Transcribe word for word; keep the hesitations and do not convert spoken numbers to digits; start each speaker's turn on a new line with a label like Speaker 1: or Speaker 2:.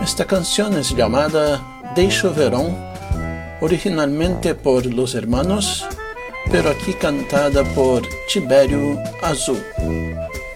Speaker 1: Esta canción es llamada Deixo Verão, originalmente por Los Hermanos, pero aquí cantada por Tibério Azul.